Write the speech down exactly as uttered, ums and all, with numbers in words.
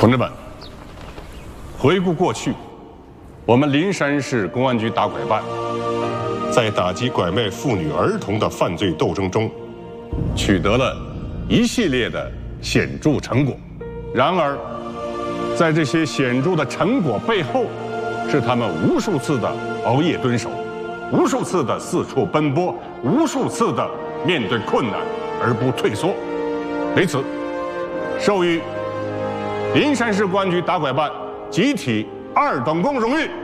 同志们，回顾过去，我们灵山市公安局打拐办在打击拐卖妇女儿童的犯罪斗争中，取得了一系列的显著成果。然而，在这些显著的成果背后，是他们无数次的熬夜蹲守，无数次的四处奔波，无数次的面对困难而不退缩。为此，授予灵山市公安局打拐办集体二等功荣誉。